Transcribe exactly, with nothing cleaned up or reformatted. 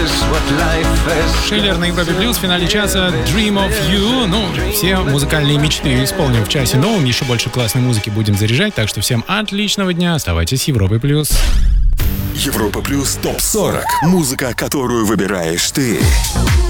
Шиллер на Европе Плюс в финале часа Dream of You. Ну, все музыкальные мечты исполним в часе новом. Еще больше классной музыки будем заряжать. Так что всем отличного дня. Оставайтесь с Европой Плюс. Европа Плюс топ сорок. Музыка, которую выбираешь ты.